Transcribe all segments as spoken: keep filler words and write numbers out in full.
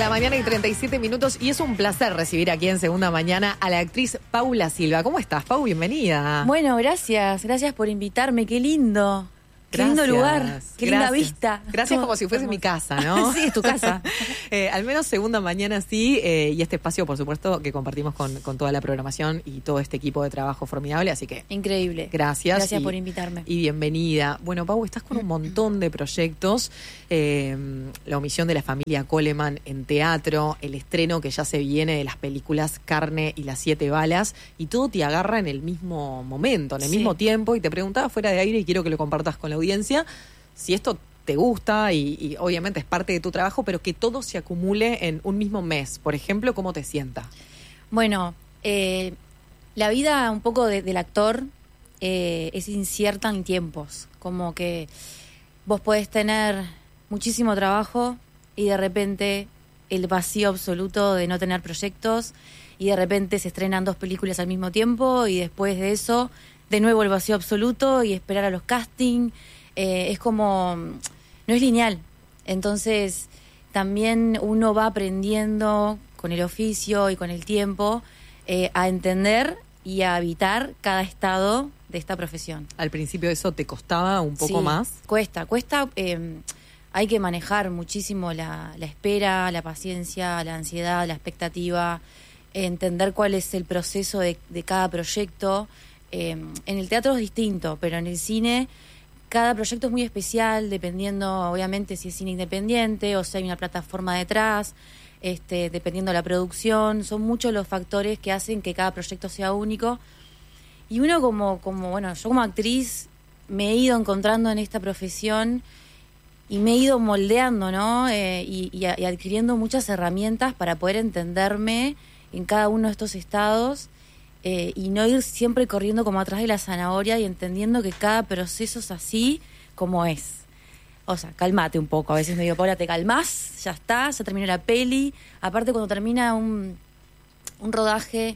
la mañana y treinta y siete minutos y es un placer recibir aquí en Segunda Mañana a la actriz Paula Silva. ¿Cómo estás, Pau? Bienvenida. Bueno, gracias. Gracias por invitarme. Qué lindo. Qué Gracias, lindo lugar, qué linda gracias. vista. Gracias, como si fuese mi casa, ¿no? Sí, es tu casa. eh, al menos Segunda Mañana sí, eh, y este espacio, por supuesto, que compartimos con, con toda la programación y todo este equipo de trabajo formidable, así que... Increíble. Gracias. Gracias y, por invitarme. Y bienvenida. Bueno, Pau, estás con un montón de proyectos, eh, la omisión de la familia Coleman en teatro, el estreno que ya se viene de las películas Carne y Las Siete Balas, y todo te agarra en el mismo momento, en el Sí. mismo tiempo, y te preguntaba fuera de aire y quiero que lo compartas con la audiencia, si esto te gusta y, y obviamente es parte de tu trabajo, pero que todo se acumule en un mismo mes. Por ejemplo, ¿cómo te sienta? Bueno, eh, la vida un poco de, del actor eh, es incierta en tiempos. Como que vos podés tener muchísimo trabajo y de repente el vacío absoluto de no tener proyectos, y de repente se estrenan dos películas al mismo tiempo y después de eso de nuevo el vacío absoluto y esperar a los castings. Eh, es como, no es lineal. Entonces también uno va aprendiendo con el oficio y con el tiempo eh, a entender y a habitar cada estado de esta profesión. Al principio eso te costaba un poco Sí, más. Cuesta, cuesta. Eh, hay que manejar muchísimo la, la espera, la paciencia, la ansiedad, la expectativa, entender cuál es el proceso de, de cada proyecto. Eh, en el teatro es distinto, pero en el cine cada proyecto es muy especial, dependiendo obviamente si es cine independiente o si hay una plataforma detrás, este, dependiendo de la producción. Son muchos los factores que hacen que cada proyecto sea único. Y uno como, como bueno, yo como actriz me he ido encontrando en esta profesión y me he ido moldeando, ¿no? Eh, y, y, y adquiriendo muchas herramientas para poder entenderme en cada uno de estos estados. Eh, y no ir siempre corriendo como atrás de la zanahoria y entendiendo que cada proceso es así como es. O sea, cálmate un poco. A veces me digo, Paula, te calmás, ya está, ya terminó la peli. Aparte, cuando termina un, un rodaje,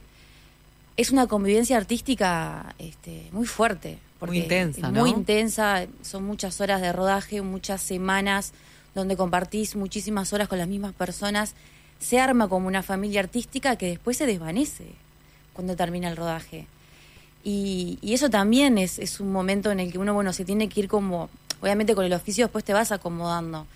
es una convivencia artística este, muy fuerte. Muy intensa, ¿no? Muy intensa, son muchas horas de rodaje, muchas semanas donde compartís muchísimas horas con las mismas personas. Se arma como una familia artística que después se desvanece cuando termina el rodaje. Y, y eso también es, es un momento en el que uno, bueno, se tiene que ir como... Obviamente con el oficio después te vas acomodando,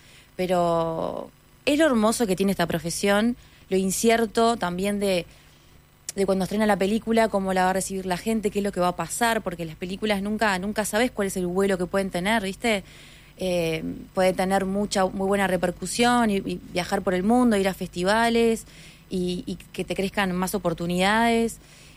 pero es lo hermoso que tiene esta profesión, lo incierto también de, de cuando estrena la película, cómo la va a recibir la gente, qué es lo que va a pasar, porque las películas nunca, nunca sabes cuál es el vuelo que pueden tener, ¿viste? Eh, puede tener mucha, muy buena repercusión y, y viajar por el mundo, ir a festivales y, y que te crezcan más oportunidades,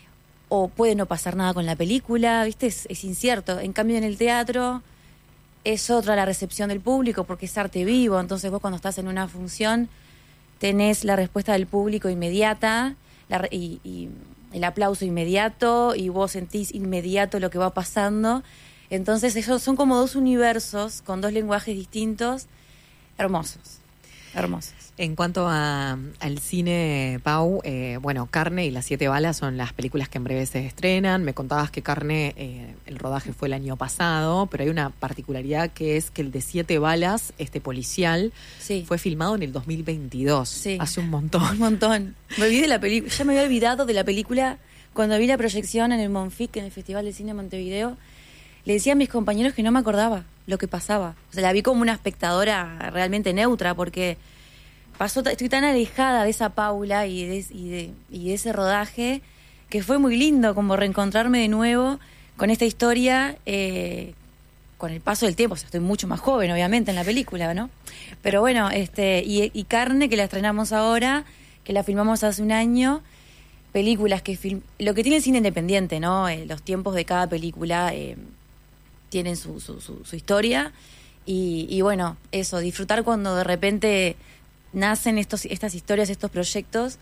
o puede no pasar nada con la película, ¿viste? Es, es incierto. En cambio, en el teatro es otra la recepción del público porque es arte vivo, entonces vos cuando estás en una función tenés la respuesta del público inmediata la, y, y el aplauso inmediato y vos sentís inmediato lo que va pasando. Entonces esos son como dos universos con dos lenguajes distintos, hermosos, hermosos. En cuanto a, al cine, Pau, eh, bueno, Carne y Las Siete Balas son las películas que en breve se estrenan. Me contabas que Carne, eh, el rodaje fue el año pasado, pero hay una particularidad que es que el de Siete Balas, este policial, Sí. fue filmado en el dos mil veintidós, Sí. hace un montón. Un montón. Me olvidé de la película, ya me había olvidado de la película cuando vi la proyección en el Monfic, en el Festival de Cine de Montevideo. Le decía a mis compañeros que no me acordaba lo que pasaba. O sea, la vi como una espectadora realmente neutra porque pasó, estoy tan alejada de esa Paula y de, y de, y de ese rodaje que fue muy lindo como reencontrarme de nuevo con esta historia eh, con el paso del tiempo. O sea, estoy mucho más joven, obviamente, en la película, ¿no? Pero bueno, este y, y Carne, que la estrenamos ahora, que la filmamos hace un año, películas que film... Lo que tiene el cine independiente, ¿no? Eh, los tiempos de cada película eh, tienen su, su, su, su historia y, y bueno, eso, disfrutar cuando de repente nacen estos, estas historias, estos proyectos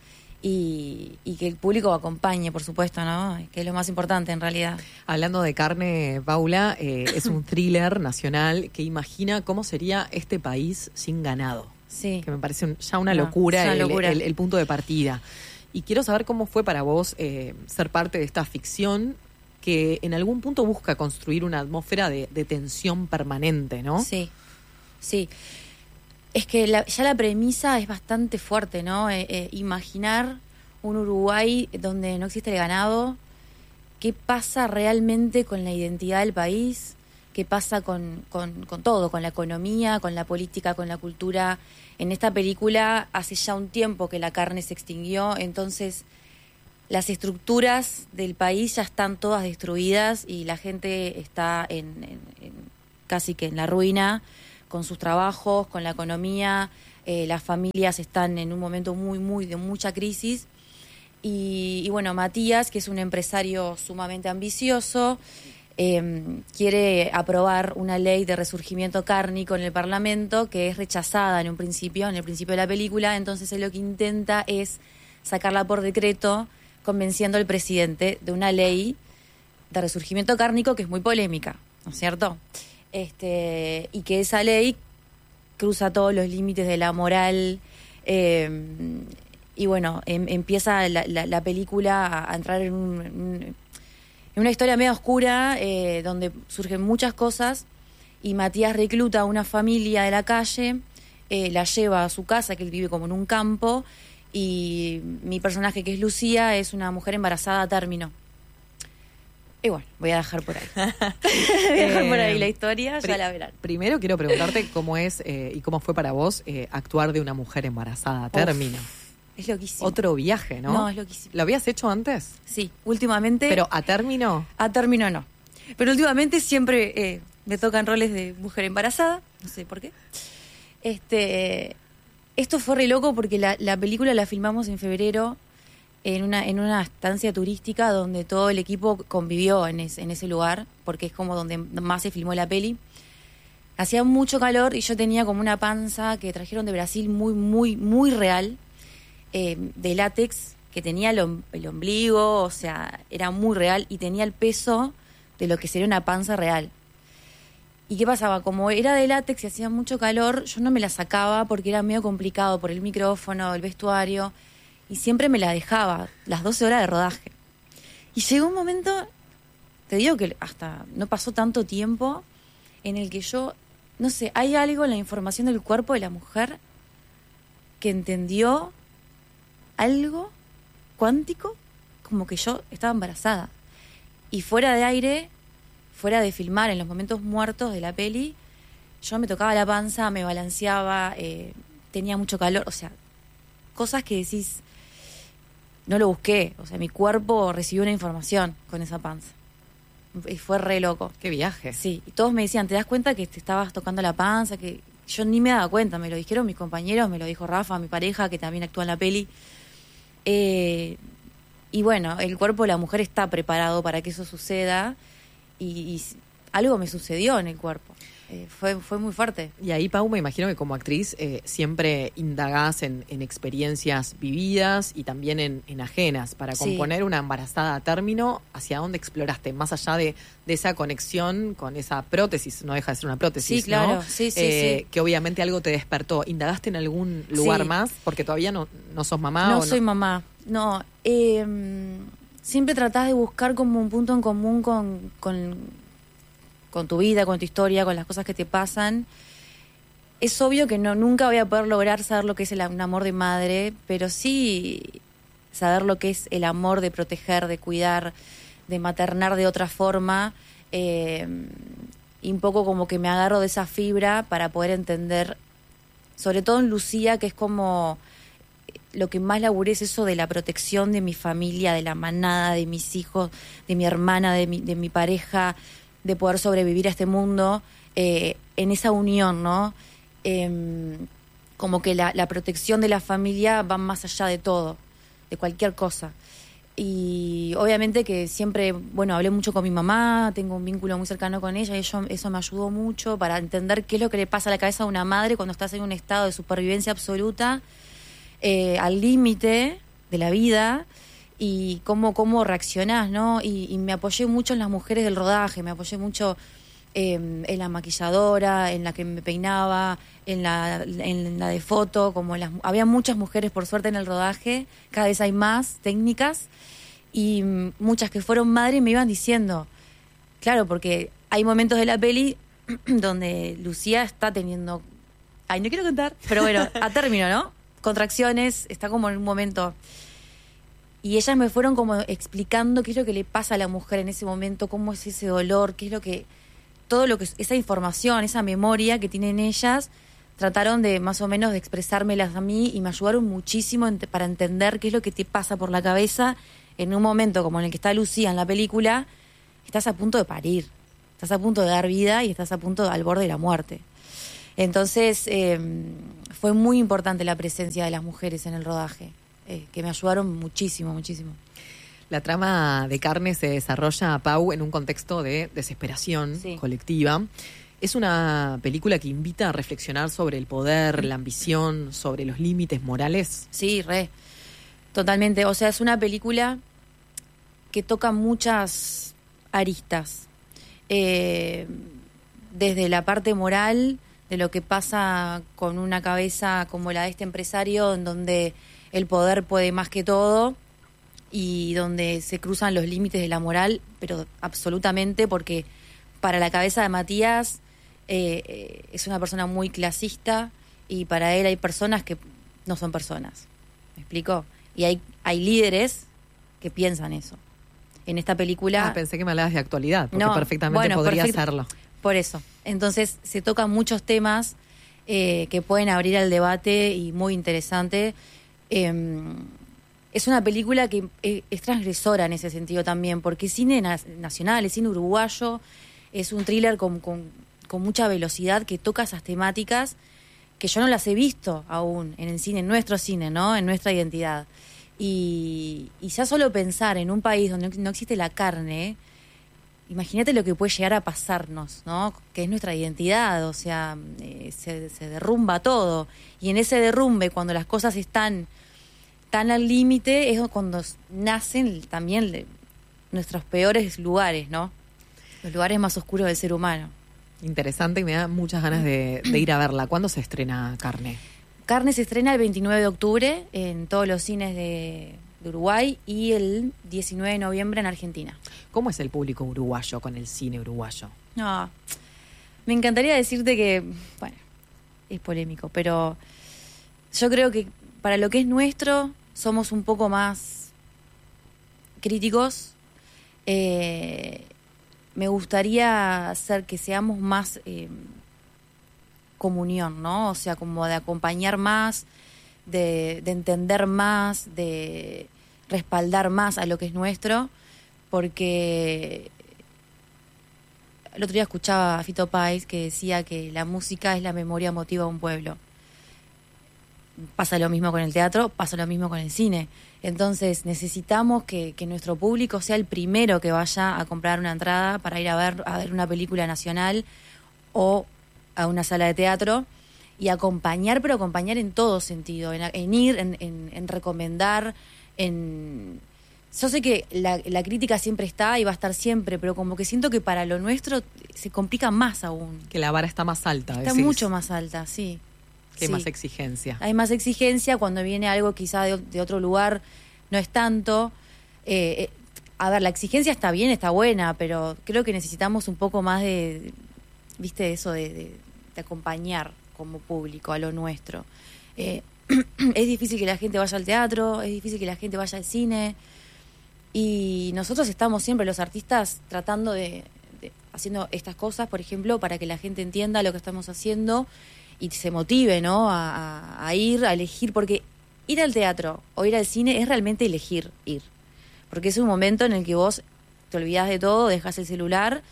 y, y que el público acompañe, por supuesto, ¿no? Que es lo más importante en realidad. Hablando de Carne, Paula, eh, es un thriller nacional que imagina cómo sería este país sin ganado. Sí. Que me parece un, ya una No, locura, es una el, locura. el, el punto de partida. Y quiero saber cómo fue para vos eh, ser parte de esta ficción que en algún punto busca construir una atmósfera de, de tensión permanente, ¿no? Sí, sí. Es que la, ya la premisa es bastante fuerte, ¿no? Eh, eh, imaginar un Uruguay donde no existe el ganado, qué pasa realmente con la identidad del país, qué pasa con, con, con todo, con la economía, con la política, con la cultura. En esta película hace ya un tiempo que la carne se extinguió, entonces las estructuras del país ya están todas destruidas y la gente está en, en, en casi que en la ruina, con sus trabajos, con la economía, eh, las familias están en un momento muy, muy de mucha crisis. Y, y bueno, Matías, que es un empresario sumamente ambicioso, eh, quiere aprobar una ley de resurgimiento cárnico en el Parlamento que es rechazada en un principio, en el principio de la película. Entonces él lo que intenta es sacarla por decreto, convenciendo al presidente de una ley de resurgimiento cárnico que es muy polémica, ¿no es cierto? Este, y que esa ley cruza todos los límites de la moral, eh, y bueno, em, empieza la, la, la película a, a entrar en, un, un, en una historia medio oscura, eh, donde surgen muchas cosas, y Matías recluta a una familia de la calle, eh, la lleva a su casa, que él vive como en un campo, y mi personaje, que es Lucía, es una mujer embarazada a término. Y bueno, voy a dejar por ahí. voy a dejar por ahí la historia, ya la verán. Primero quiero preguntarte cómo es eh, y cómo fue para vos eh, actuar de una mujer embarazada a término. Uf, es loquísimo. Otro viaje, ¿no? No, es loquísimo. ¿Lo habías hecho antes? Sí, últimamente... ¿Pero a término? A término no. Pero últimamente siempre eh, me tocan roles de mujer embarazada, no sé por qué. Este, esto fue re loco porque la, la película la filmamos en febrero en una en una estancia turística donde todo el equipo convivió en, es, en ese lugar, porque es como donde más se filmó la peli. Hacía mucho calor y yo tenía como una panza que trajeron de Brasil muy, muy, muy real, eh, de látex, que tenía el, om- el ombligo, o sea, era muy real y tenía el peso de lo que sería una panza real. ¿Y qué pasaba? Como era de látex y hacía mucho calor, yo no me la sacaba porque era medio complicado por el micrófono, el vestuario, y siempre me la dejaba, las doce horas de rodaje. Y llegó un momento, te digo que hasta no pasó tanto tiempo, en el que yo, no sé, hay algo en la información del cuerpo de la mujer que entendió algo cuántico, como que yo estaba embarazada. Y fuera de aire, fuera de filmar, en los momentos muertos de la peli, yo me tocaba la panza, me balanceaba, eh, tenía mucho calor, o sea, cosas que decís, no lo busqué, o sea, mi cuerpo recibió una información con esa panza. Y fue re loco. Qué viaje. Sí, y todos me decían, ¿te das cuenta que te estabas tocando la panza? Que yo ni me daba cuenta, me lo dijeron mis compañeros, me lo dijo Rafa, mi pareja, que también actúa en la peli. Eh, y bueno, el cuerpo de la mujer está preparado para que eso suceda, y, y algo me sucedió en el cuerpo. Eh, fue, fue muy fuerte. Y ahí, Pau, me imagino que como actriz eh, siempre indagás en, en experiencias vividas y también en, en ajenas. Para Sí. componer una embarazada a término, ¿hacia dónde exploraste? Más allá de, de esa conexión con esa prótesis, no deja de ser una prótesis, Sí, claro. ¿no? Sí, sí, Eh, sí. Que obviamente algo te despertó. ¿Indagaste en algún lugar Sí. más? Porque todavía no, no sos mamá. No ¿o soy mamá, no. Eh, siempre tratás de buscar como un punto en común con, con, con tu vida, con tu historia, con las cosas que te pasan. Es obvio que no nunca voy a poder lograr saber lo que es el, un amor de madre, pero sí saber lo que es el amor de proteger, de cuidar, de maternar de otra forma. Eh, y un poco como que me agarro de esa fibra para poder entender, sobre todo en Lucía, que es como... Lo que más laburé es eso de la protección de mi familia, de la manada, de mis hijos, de mi hermana, de mi, de mi pareja, de poder sobrevivir a este mundo, eh, en esa unión, ¿no? Eh, como que la, la protección de la familia va más allá de todo, de cualquier cosa. Y obviamente que siempre, bueno, hablé mucho con mi mamá, tengo un vínculo muy cercano con ella, y eso, eso me ayudó mucho para entender qué es lo que le pasa a la cabeza a una madre cuando estás en un estado de supervivencia absoluta, Eh, al límite de la vida, y cómo, cómo reaccionás, ¿no? Y, y me apoyé mucho en las mujeres del rodaje, me apoyé mucho eh, en la maquilladora, en la que me peinaba, en la, en la de foto, como las, había muchas mujeres por suerte en el rodaje, cada vez hay más técnicas, y mm, muchas que fueron madres me iban diciendo, claro, porque hay momentos de la peli donde Lucía está teniendo Ay, no quiero contar, pero bueno, a término, ¿no? Contracciones, está como en un momento. Y ellas me fueron como explicando qué es lo que le pasa a la mujer en ese momento, cómo es ese dolor, qué es lo que... Todo lo que... Esa información, esa memoria que tienen ellas, trataron de más o menos de expresármelas a mí y me ayudaron muchísimo ent- para entender qué es lo que te pasa por la cabeza en un momento como en el que está Lucía en la película. Estás a punto de parir, estás a punto de dar vida y estás a punto al borde de la muerte. Entonces, eh, fue muy importante la presencia de las mujeres en el rodaje. Eh, que me ayudaron muchísimo, muchísimo. La trama de Carne se desarrolla, Pau, en un contexto de desesperación sí. colectiva. Es una película que invita a reflexionar sobre el poder, la ambición, sobre los límites morales. Sí, re. Totalmente. O sea, es una película que toca muchas aristas. Eh, desde la parte moral, de lo que pasa con una cabeza como la de este empresario, en donde el poder puede más que todo y donde se cruzan los límites de la moral, pero absolutamente, porque para la cabeza de Matías eh, eh, es una persona muy clasista y para él hay personas que no son personas. ¿Me explico? Y hay, hay líderes que piensan eso. En esta película... Ah, pensé que me hablabas de actualidad, porque no, perfectamente bueno, podría perfect, hacerlo. Por eso. Entonces se tocan muchos temas eh, que pueden abrir al debate y muy interesante. Eh, es una película que es transgresora en ese sentido también, porque es cine na- nacional, es cine uruguayo, es un thriller con, con, con mucha velocidad que toca esas temáticas que yo no las he visto aún en el cine, en nuestro cine, ¿no? En nuestra identidad. Y, y ya solo pensar en un país donde no existe la carne, imagínate lo que puede llegar a pasarnos, ¿no? Que es nuestra identidad, o sea, eh, se, se derrumba todo. Y en ese derrumbe, cuando las cosas están tan al límite, es cuando nacen también le, nuestros peores lugares, ¿no? Los lugares más oscuros del ser humano. Interesante y me da muchas ganas de, de ir a verla. ¿Cuándo se estrena Carne? Carne se estrena el veintinueve de octubre en todos los cines de, de Uruguay y el diecinueve de noviembre en Argentina. ¿Cómo es el público uruguayo con el cine uruguayo? No, me encantaría decirte que, bueno, es polémico, pero yo creo que para lo que es nuestro somos un poco más críticos. Eh, me gustaría hacer que seamos más eh, comunión, ¿no? O sea, como de acompañar más, de, de entender más, de respaldar más a lo que es nuestro, porque el otro día escuchaba a Fito Páez que decía que la música es la memoria emotiva de un pueblo. Pasa lo mismo con el teatro, pasa lo mismo con el cine. Entonces necesitamos que, que nuestro público sea el primero que vaya a comprar una entrada para ir a ver, a ver una película nacional o a una sala de teatro y acompañar, pero acompañar en todo sentido, en, en ir, en, en, en recomendar, en... Yo sé que la, la crítica siempre está y va a estar siempre, pero como que siento que para lo nuestro se complica más aún. Que la vara está más alta. Está decís. Mucho más alta, sí. Que sí. más exigencia. Hay más exigencia, cuando viene algo quizá de, de otro lugar no es tanto. Eh, eh, a ver, la exigencia está bien, está buena, pero creo que necesitamos un poco más de, viste, eso de, de, de acompañar como público a lo nuestro. Eh, es difícil que la gente vaya al teatro, es difícil que la gente vaya al cine, y nosotros estamos siempre, los artistas, tratando de, de haciendo estas cosas, por ejemplo, para que la gente entienda lo que estamos haciendo y se motive, ¿no? A, a, a ir, a elegir, porque ir al teatro o ir al cine es realmente elegir ir, porque es un momento en el que vos te olvidás de todo, dejás el celular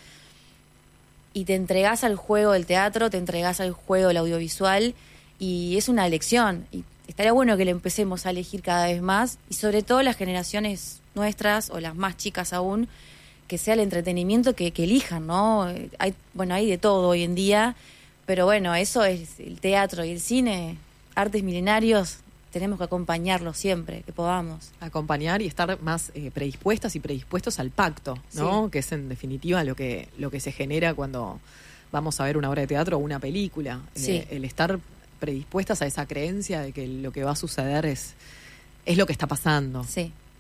y te entregás al juego del teatro, te entregás al juego del audiovisual, y es una elección, y estaría bueno que le empecemos a elegir cada vez más, y sobre todo las generaciones nuestras o las más chicas aún, que sea el entretenimiento que, que elijan, ¿no? Hay, bueno, hay de todo hoy en día, pero bueno, eso es el teatro y el cine, artes milenarios, tenemos que acompañarlos siempre, que podamos. Acompañar y estar más eh, predispuestas y predispuestos al pacto, ¿no? Sí. Que es en definitiva lo que, lo que se genera cuando vamos a ver una obra de teatro o una película. Sí. Eh, el estar predispuestas a esa creencia de que lo que va a suceder es, es lo que está pasando. Sí.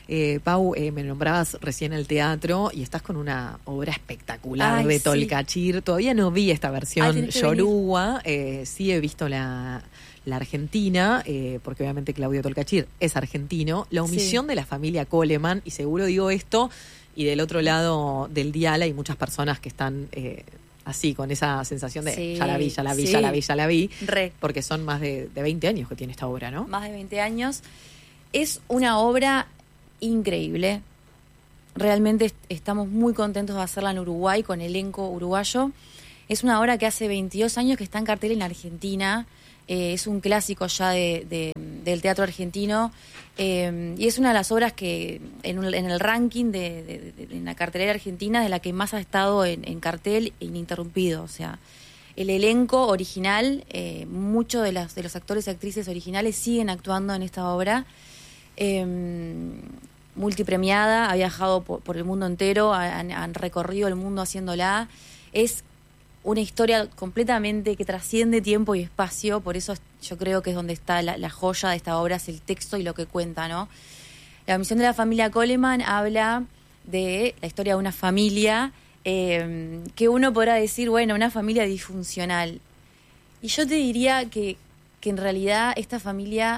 Eh, Pau, eh, me nombrabas recién el teatro y estás con una obra espectacular Ay, de sí. Tolcachir. Todavía no vi esta Ay, versión tenés que yoruba, eh, sí he visto la, la argentina, eh, porque obviamente Claudio Tolcachir es argentino. La omisión Sí. de la familia Coleman, y seguro digo esto, y del otro lado del dial hay muchas personas que están... Eh, así, con esa sensación de Sí, ya la vi, ya la vi, sí. ya la vi, ya la vi, Re. porque son más de, de veinte años que tiene esta obra, ¿no? Más de veinte años. Es una obra increíble. Realmente est- estamos muy contentos de hacerla en Uruguay con elenco uruguayo. Es una obra que hace veintidós años que está en cartel en Argentina. Eh, es un clásico ya de, de- del teatro argentino. Eh, y es una de las obras que en, un- en el ranking de, de- de- de- en la cartelera argentina de la que más ha estado en, en cartel ininterrumpido. O sea, el elenco original, eh, muchos de, las- de los actores y actrices originales siguen actuando en esta obra. Eh, multipremiada, ha viajado por, por el mundo entero, han, han recorrido el mundo haciéndola. Es una historia completamente que trasciende tiempo y espacio, por eso yo creo que es donde está la, la joya de esta obra, es el texto y lo que cuenta, ¿no? La misión de la familia Coleman habla de la historia de una familia eh, que uno podrá decir, bueno, una familia disfuncional. Y yo te diría que, que en realidad esta familia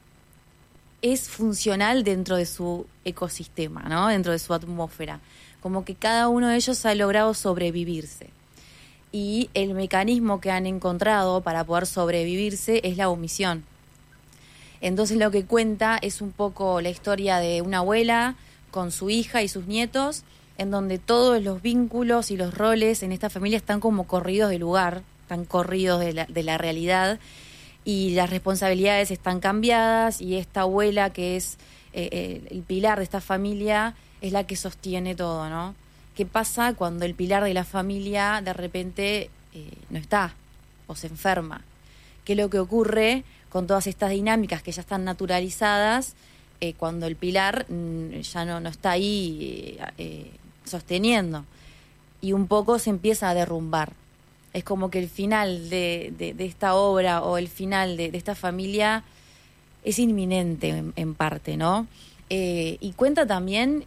es funcional dentro de su ecosistema, ¿no? Dentro de su atmósfera. Como que cada uno de ellos ha logrado sobrevivirse. Y el mecanismo que han encontrado para poder sobrevivirse es la omisión. Entonces lo que cuenta es un poco la historia de una abuela con su hija y sus nietos, en donde todos los vínculos y los roles en esta familia están como corridos de lugar, están corridos de la, de la realidad, y las responsabilidades están cambiadas, y esta abuela, que es eh, eh, el pilar de esta familia, es la que sostiene todo, ¿no? ¿Qué pasa cuando el pilar de la familia de repente eh, no está o se enferma? ¿Qué es lo que ocurre con todas estas dinámicas que ya están naturalizadas eh, cuando el pilar mm, ya no, no está ahí eh, eh, sosteniendo? Y un poco se empieza a derrumbar. Es como que el final de, de, de esta obra o el final de, de esta familia es inminente en, en parte, ¿no? Eh, y cuenta también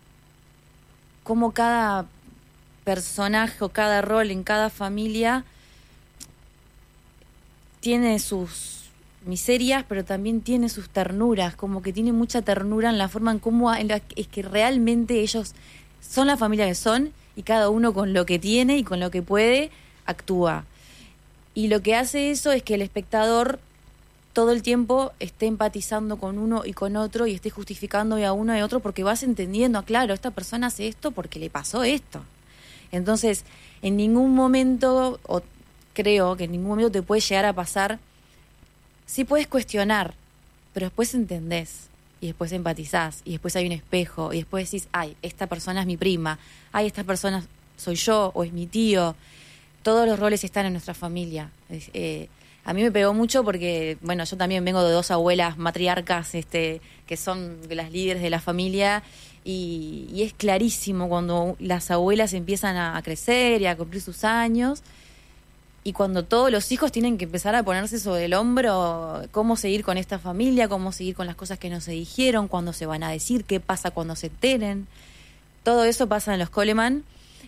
cómo cada personaje o cada rol en cada familia tiene sus miserias, pero también tiene sus ternuras, como que tiene mucha ternura en la forma en cómo en la, es que realmente ellos son la familia que son, y cada uno con lo que tiene y con lo que puede actúa. Y lo que hace eso es que el espectador todo el tiempo esté empatizando con uno y con otro, y esté justificando a uno y a otro, porque vas entendiendo, ah, claro, esta persona hace esto porque le pasó esto. Entonces, en ningún momento, o creo que en ningún momento te puede llegar a pasar, sí puedes cuestionar, pero después entendés, y después empatizás, y después hay un espejo, y después decís, ay, esta persona es mi prima, ay, esta persona soy yo, o es mi tío. Todos los roles están en nuestra familia. Eh, a mí me pegó mucho porque, bueno, yo también vengo de dos abuelas matriarcas este, que son las líderes de la familia, y, y es clarísimo cuando las abuelas empiezan a, a crecer y a cumplir sus años, y cuando todos los hijos tienen que empezar a ponerse sobre el hombro cómo seguir con esta familia, cómo seguir con las cosas que no se dijeron, cuándo se van a decir, qué pasa cuando se enteren. Todo eso pasa en Los Coleman,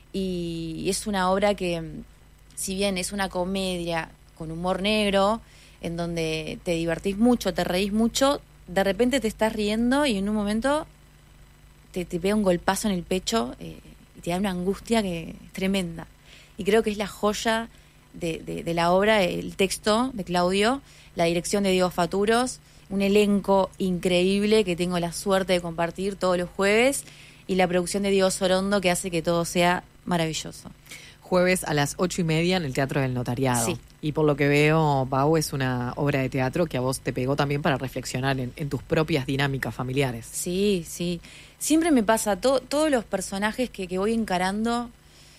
y es una obra que, si bien es una comedia con humor negro, en donde te divertís mucho, te reís mucho, de repente te estás riendo y en un momento te, te pega un golpazo en el pecho eh, y te da una angustia que es tremenda. Y creo que es la joya de, de, de la obra, el texto de Claudio, la dirección de Diego Faturos, un elenco increíble que tengo la suerte de compartir todos los jueves, y la producción de Diego Sorondo, que hace que todo sea maravilloso. Jueves a las ocho y media en el Teatro del Notariado. Sí. Y por lo que veo, Pau, es una obra de teatro que a vos te pegó también para reflexionar en, en tus propias dinámicas familiares. Sí, sí. Siempre me pasa, to, todos los personajes que, que voy encarando,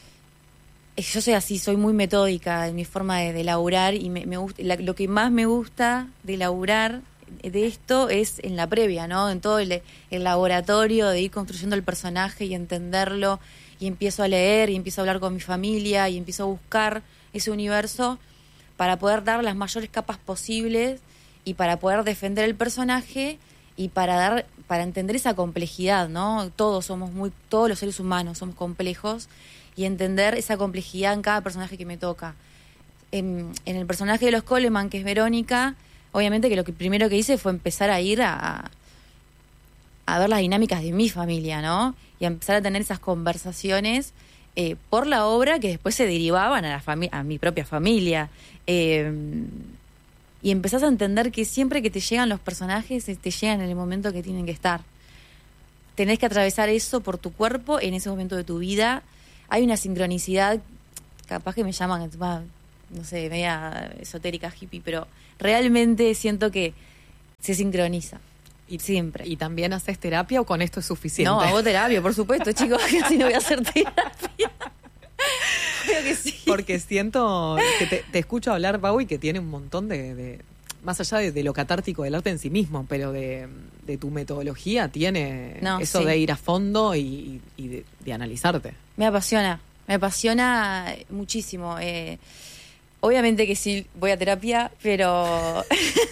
eh, yo soy así, soy muy metódica en mi forma de, de laburar, y me, me gusta, la, lo que más me gusta de laburar de esto es en la previa, ¿no? En todo el, el laboratorio, de ir construyendo el personaje y entenderlo, y empiezo a leer y empiezo a hablar con mi familia y empiezo a buscar ese universo para poder dar las mayores capas posibles y para poder defender el personaje y para dar para entender esa complejidad, ¿no? Todos somos muy, todos los seres humanos somos complejos, y entender esa complejidad en cada personaje que me toca. En, en el personaje de los Coleman, que es Verónica, obviamente que lo que primero que hice fue empezar a ir a, a ver las dinámicas de mi familia, ¿no? Y a empezar a tener esas conversaciones eh, por la obra que después se derivaban a, la fami- a mi propia familia. Eh, y empezás a entender que siempre que te llegan los personajes, te llegan en el momento que tienen que estar. Tenés que atravesar eso por tu cuerpo en ese momento de tu vida. Hay una sincronicidad, capaz que me llaman, no sé, media esotérica, hippie, pero realmente siento que se sincroniza. Y, siempre. ¿Y también haces terapia o con esto es suficiente? No, hago terapia, por supuesto, chicos, que si no voy a hacer terapia. Creo que sí. Porque siento que te, te escucho hablar, Pau, y que tiene un montón de... de más allá de, de lo catártico del arte en sí mismo, pero de, de tu metodología tiene no, eso sí. de ir a fondo y, y de, de analizarte. Me apasiona, me apasiona muchísimo. Eh, obviamente que sí voy a terapia, pero...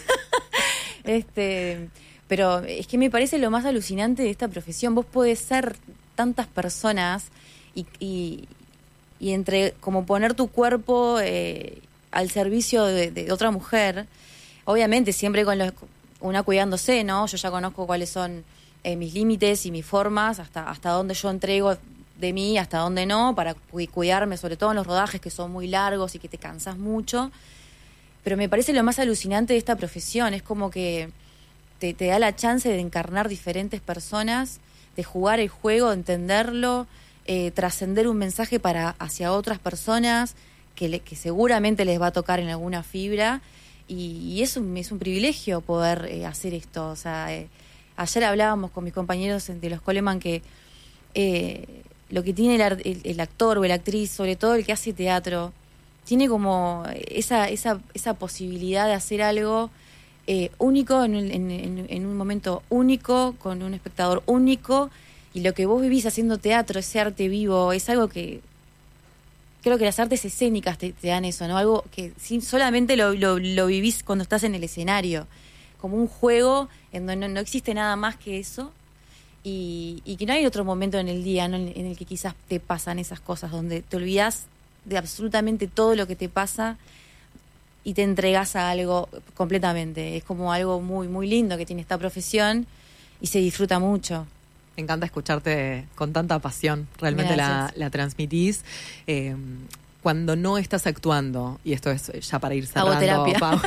este... Pero es que me parece lo más alucinante de esta profesión. Vos podés ser tantas personas y, y, y entre como poner tu cuerpo eh, al servicio de, de otra mujer, obviamente siempre con los, una cuidándose, ¿no? Yo ya conozco cuáles son eh, mis límites y mis formas, hasta, hasta dónde yo entrego de mí, hasta dónde no, para cu- cuidarme, sobre todo en los rodajes que son muy largos y que te cansas mucho. Pero me parece lo más alucinante de esta profesión. Es como que Te, te da la chance de encarnar diferentes personas, de jugar el juego, de entenderlo, eh, trascender un mensaje para hacia otras personas que, le, que seguramente les va a tocar en alguna fibra, y, y es, un, es un privilegio poder eh, hacer esto. O sea, eh, ayer hablábamos con mis compañeros de los Coleman que eh, lo que tiene el, el, el actor o la actriz, sobre todo el que hace teatro, tiene como esa, esa, esa posibilidad de hacer algo Eh, único, en, en, en, en un momento único, con un espectador único, y lo que vos vivís haciendo teatro, ese arte vivo, es algo que creo que las artes escénicas te, te dan eso, ¿no? Algo que sí, solamente lo, lo, lo vivís cuando estás en el escenario, como un juego en donde no, no existe nada más que eso, y, y que no hay otro momento en el día, ¿no? en, en el que quizás te pasan esas cosas, donde te olvidás de absolutamente todo lo que te pasa y te entregas a algo completamente. Es como algo muy muy lindo que tiene esta profesión y se disfruta mucho. Me encanta escucharte con tanta pasión. Realmente la, la transmitís. Eh, cuando no estás actuando, y esto es ya para ir cerrando, hago terapia. Pau,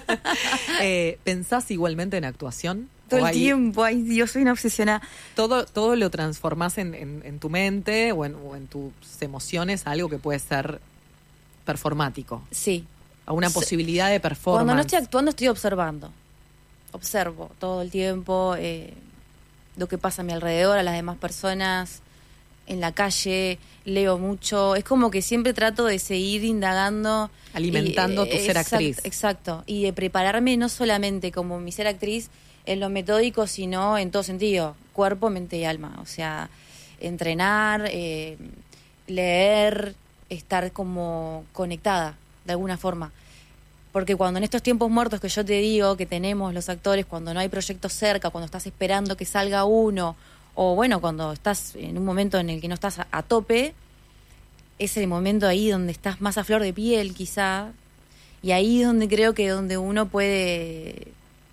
eh, ¿pensás igualmente en actuación? Todo el ahí, tiempo, ay Dios, soy una obsesionada. Todo, todo lo transformás en, en, en tu mente o en, o en tus emociones a algo que puede ser performático. Sí. A una posibilidad de performance. Cuando no estoy actuando estoy observando. Observo todo el tiempo eh, lo que pasa a mi alrededor, a las demás personas, en la calle, leo mucho. Es como que siempre trato de seguir indagando. Alimentando y, tu ser exact, actriz. Exacto. Y de prepararme no solamente como mi ser actriz en lo metódico, sino en todo sentido. Cuerpo, mente y alma. O sea, entrenar, eh, leer, estar como conectada de alguna forma. Porque cuando en estos tiempos muertos que yo te digo que tenemos los actores, cuando no hay proyectos cerca, cuando estás esperando que salga uno, o bueno, cuando estás en un momento en el que no estás a, a tope, es el momento ahí donde estás más a flor de piel quizá, y ahí es donde creo que donde uno puede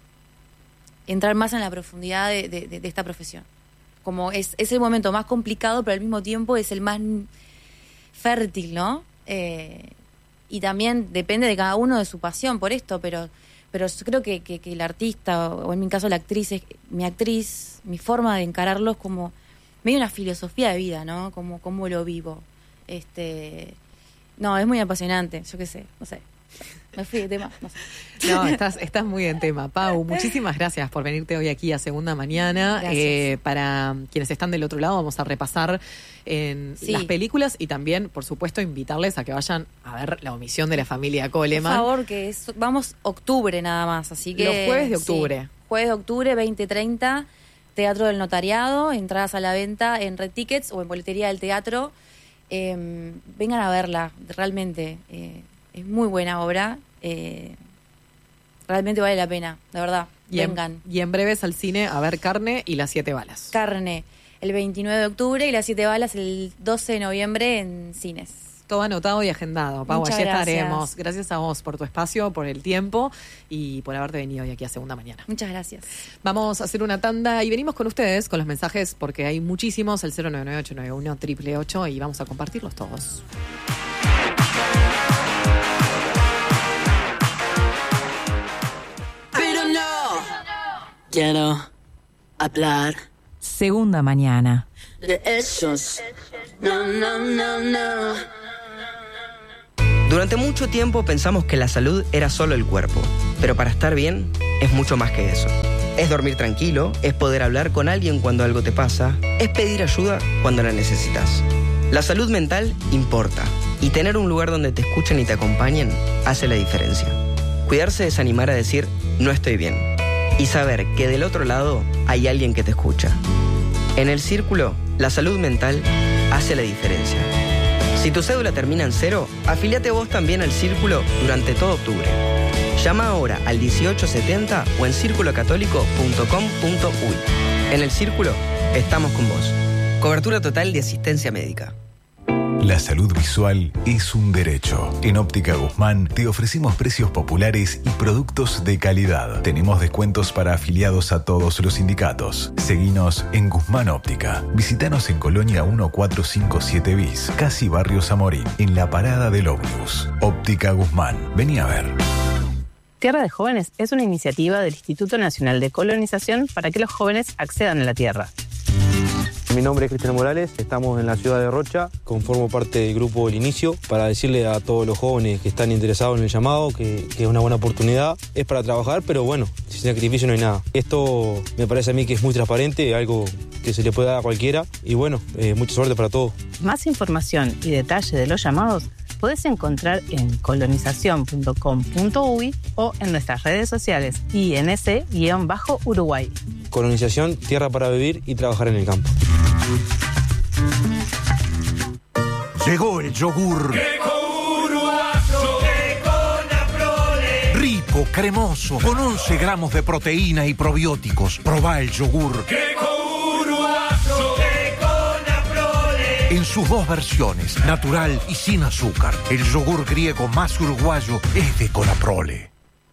entrar más en la profundidad de, de, de esta profesión. Como es, es el momento más complicado, pero al mismo tiempo es el más fértil, ¿no? Eh, y también depende de cada uno de su pasión por esto, pero pero yo creo que, que, que el artista, o en mi caso la actriz, es, mi actriz, mi forma de encararlo es como medio una filosofía de vida, ¿no? Como, como lo vivo. Este, no, es muy apasionante, yo qué sé, no sé. Me fui de tema, no sé. No, estás, estás muy en tema. Pau, muchísimas gracias por venirte hoy aquí a Segunda Mañana. Eh, para quienes están del otro lado, vamos a repasar en sí. las películas y también, por supuesto, invitarles a que vayan a ver La omisión de la familia Coleman. Por favor, que es, vamos octubre nada más, así que... Los jueves de octubre. Sí, jueves de octubre, veinte treinta, Teatro del Notariado, entradas a la venta en Red Tickets o en Boletería del Teatro. Eh, vengan a verla, realmente... Eh, es muy buena obra. Eh, realmente vale la pena, de verdad. Y Vengan. En, y en breves al cine a ver Carne y Las Siete Balas. Carne el veintinueve de octubre y Las Siete Balas el doce de noviembre en cines. Todo anotado y agendado. Pau, Muchas allí gracias. estaremos. Gracias a vos por tu espacio, por el tiempo y por haberte venido hoy aquí a Segunda Mañana. Muchas gracias. Vamos a hacer una tanda y venimos con ustedes, con los mensajes, porque hay muchísimos, el cero nueve nueve ocho nueve uno ocho ocho ocho y vamos a compartirlos todos. Pero no quiero hablar Segunda Mañana. de esos. No, no, no, no. Durante mucho tiempo pensamos que la salud era solo el cuerpo, pero para estar bien es mucho más que eso. Es dormir tranquilo, es poder hablar con alguien cuando algo te pasa, es pedir ayuda cuando la necesitas. La salud mental importa, y tener un lugar donde te escuchen y te acompañen hace la diferencia. Cuidarse es animar a decir, no estoy bien, y saber que del otro lado hay alguien que te escucha. En el Círculo, la salud mental hace la diferencia. Si tu cédula termina en cero, afíliate vos también al Círculo durante todo octubre. Llama ahora al dieciocho setenta o en círculo católico punto com punto uy. En el Círculo, estamos con vos. Cobertura total de asistencia médica. La salud visual es un derecho. En Óptica Guzmán te ofrecemos precios populares y productos de calidad. Tenemos descuentos para afiliados a todos los sindicatos. Seguinos en Guzmán Óptica. Visítanos en Colonia mil cuatrocientos cincuenta y siete bis, casi Barrio Zamorín, en la parada del ómnibus. Óptica Guzmán. Vení a ver. Tierra de Jóvenes es una iniciativa del Instituto Nacional de Colonización para que los jóvenes accedan a la tierra. Mi nombre es Cristiano Morales, estamos en la ciudad de Rocha, conformo parte del grupo El Inicio para decirle a todos los jóvenes que están interesados en el llamado que, que es una buena oportunidad, es para trabajar, pero bueno, sin sacrificio no hay nada. Esto me parece a mí que es muy transparente, algo que se le puede dar a cualquiera y bueno, eh, mucha suerte para todos. Más información y detalle de los llamados podés encontrar en colonización punto com punto uy o en nuestras redes sociales I N C Uruguay. Colonización, tierra para vivir y trabajar en el campo. Llegó el yogur. Rico, cremoso, con once gramos de proteína y probióticos. Probá el yogur. En sus dos versiones, natural y sin azúcar. El yogur griego más uruguayo es de Conaprole.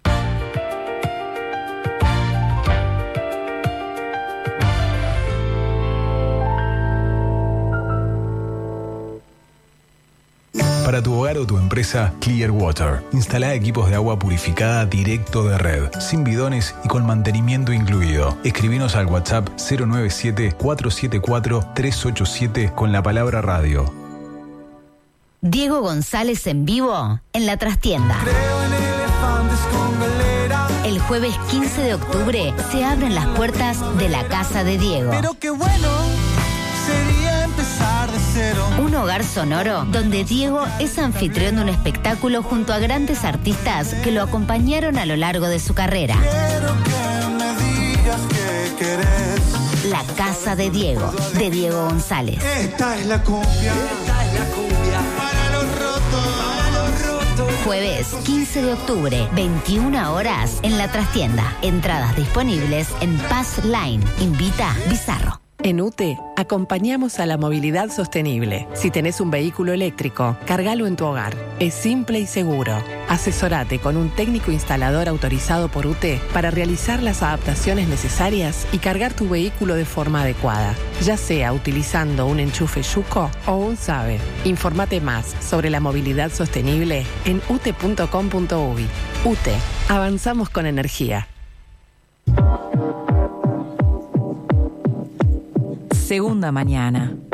Para tu hogar o tu empresa, Clear Water. Instalá equipos de agua purificada directo de red, sin bidones y con mantenimiento incluido. Escribinos al WhatsApp cero nueve siete, cuatro siete cuatro, tres ocho siete con la palabra radio. Diego González en vivo en La Trastienda. Creo en elefantes con galera. El jueves quince de octubre se abren las puertas de la Casa de Diego. Pero qué bueno sería empezar de cero. Un hogar sonoro donde Diego es anfitrión de un espectáculo junto a grandes artistas que lo acompañaron a lo largo de su carrera. Quiero que me digas que querés. La Casa de Diego, de Diego González. Esta es la cumbia. Esta es la cumbia. Para los rotos. Para los rotos. Jueves quince de octubre, veintiuna horas en La Trastienda. Entradas disponibles en Pass Line. Invita Bizarro. En U T E acompañamos a la movilidad sostenible. Si tenés un vehículo eléctrico, cargalo en tu hogar. Es simple y seguro. Asesorate con un técnico instalador autorizado por U T E para realizar las adaptaciones necesarias y cargar tu vehículo de forma adecuada, ya sea utilizando un enchufe Yuco o un SABE. Informate más sobre la movilidad sostenible en u t e punto com punto uy. U T E, avanzamos con energía. Segunda Mañana.